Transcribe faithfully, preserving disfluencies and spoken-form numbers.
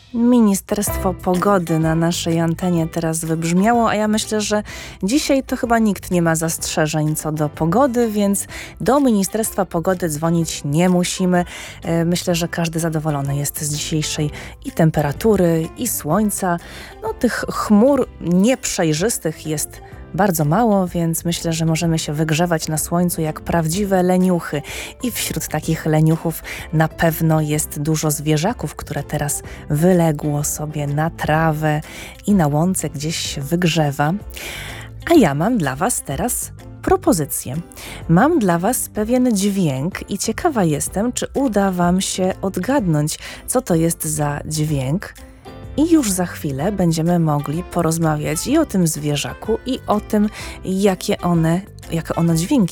Ministerstwo Pogody na naszej antenie teraz wybrzmiało, a ja myślę, że dzisiaj to chyba nikt nie ma zastrzeżeń co do pogody, więc do Ministerstwa Pogody dzwonić nie musimy. Myślę, że każdy zadowolony jest z dzisiejszej i temperatury, i słońca. No, tych chmur nieprzejrzystych jest bardzo mało, więc myślę, że możemy się wygrzewać na słońcu jak prawdziwe leniuchy. I wśród takich leniuchów na pewno jest dużo zwierzaków, które teraz wyległo sobie na trawę i na łące gdzieś się wygrzewa. A ja mam dla Was teraz propozycję. Mam dla Was pewien dźwięk i ciekawa jestem, czy uda Wam się odgadnąć, co to jest za dźwięk. I już za chwilę będziemy mogli porozmawiać i o tym zwierzaku, i o tym, jakie one, jakie ono dźwięki